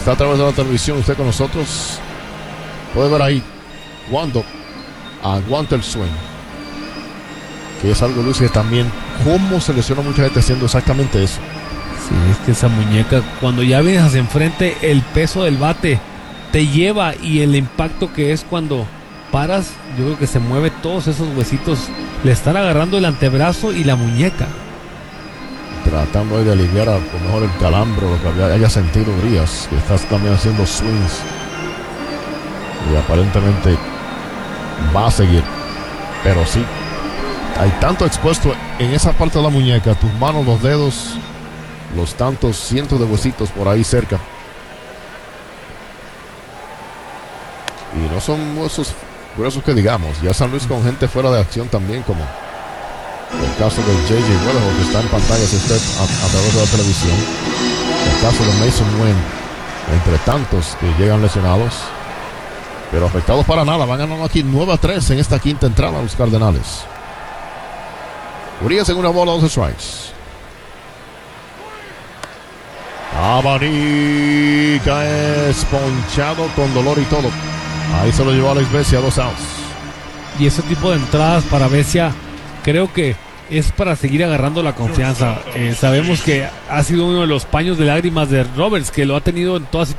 está a través de la televisión, usted con nosotros puede ver ahí cuando aguanta el swing, que es algo, Luis, que también cómo se lesiona mucha gente haciendo exactamente eso. Sí, es que esa muñeca, cuando ya vienes hacia enfrente, el peso del bate te lleva, y el impacto que es cuando paras, yo creo que se mueve todos esos huesitos, le están agarrando el antebrazo y la muñeca. Tratando de aliviar a lo mejor el calambre o lo que haya sentido Urias, que está también haciendo swings. Y aparentemente va a seguir. Pero sí, hay tanto expuesto en esa parte de la muñeca, tus manos, los dedos, los tantos cientos de huesitos por ahí cerca. Y no son huesos gruesos que digamos. Ya San Luis con gente fuera de acción también, como el caso de J.J. Weatherford, que está en pantalla si usted a través de la televisión. El caso de Mason Wynn, entre tantos que llegan lesionados, pero afectados para nada. Van ganando aquí 9-3 en esta quinta entrada los Cardenales. Urias en una bola, 12 strikes. Abanica es ponchado con dolor y todo. Ahí se lo llevó Alex Vesia, 2 outs. Y ese tipo de entradas para Vesia, creo que es para seguir agarrando la confianza. Sabemos que ha sido uno de los paños de lágrimas de Roberts, que lo ha tenido en todas